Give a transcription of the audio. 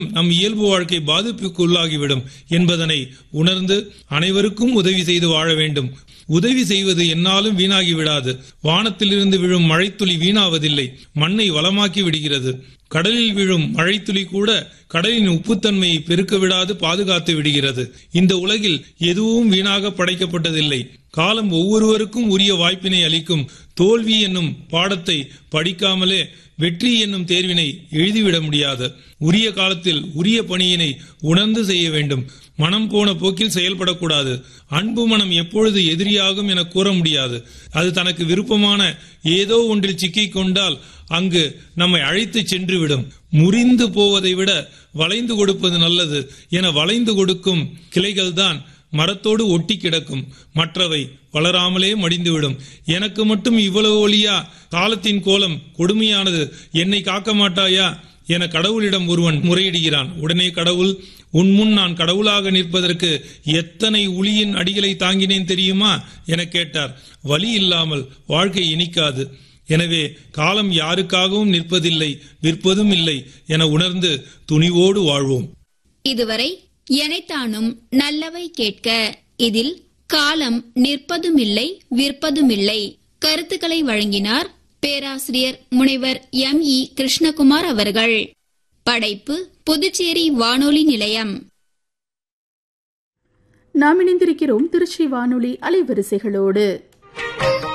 நம் இயல்பு வாழ்க்கை பாதிப்புக்கு உள்ளாகிவிடும் என்பதனை உணர்ந்து அனைவருக்கும் உதவி செய்து வாழ வேண்டும். உதவி செய்வது என்னாலும் வீணாகி விடாது. வானத்திலிருந்து விழும் மழைத்துளி வீணாவதில்லை, மண்ணை வளமாக்கி விடுகிறது. கடலில் விழும் மழைத்துளி கூட கடலின் உப்புத்தன்மையை பெருக்க விடாது பாதுகாத்து விடுகிறது. இந்த உலகில் எதுவும் வீணாக படைக்கப்பட்டதில்லை. காலம் ஒவ்வொருவருக்கும் உரிய வாய்ப்பினை அளிக்கும். தோல்வி என்னும் பாடத்தை படிக்காமலே வெற்றி என்னும் தேர்வினை எழுதிவிட முடியாது. உரிய காலத்தில் உரிய பணியினை உணர்ந்து செய்ய வேண்டும். மனம் போன போக்கில் செயல்படக்கூடாது. அன்பு மனம் எப்பொழுது எதிரியாகும் என கூற முடியாது. அது தனக்கு விருப்பமான ஏதோ ஒன்றில் சிக்கிக் கொண்டால் அங்கு நம்மை அழைத்து சென்றுவிடும். முறிந்து போவதை விட வளைந்து கொடுப்பது நல்லது என வளைந்து கொடுக்கும் கிளைகள்தான் மரத்தோடு ஒட்டி கிடக்கும். மற்றவை வளராமலே மடிந்துவிடும். எனக்கு மட்டும் இவ்வளவு ஒளியா? காலத்தின் கோலம் கொடுமையானது, என்னை காக்க மாட்டாயா என கடவுளிடம் ஒருவன் முறையிடுகிறான். உடனே கடவுள், உன் முன் நான் கடவுளாக நிற்பதற்கு எத்தனை உளியின் அடிகளை தாங்கினேன் தெரியுமா என கேட்டார். வலி இல்லாமல் வாழ்க்கை இனிக்காது. எனவே காலம் யாருக்காகவும் நிற்பதில்லை, விற்பதும் இல்லை என உணர்ந்து துணிவோடு வாழ்வோம். இதுவரை எனைத்தானும் நல்லவை கேட்க, இதில் காலம் நிற்பதுமில்லை விற்பதுமில்லை கருத்துக்களை வழங்கினார் பேராசிரியர் முனைவர் M.E. கிருஷ்ணகுமார் அவர்கள். படைப்பு புதுச்சேரி வானொலி நிலையம். நாம் இணைந்திருக்கிறோம் திருச்சி வானொலி அலைவரிசைகளோடு.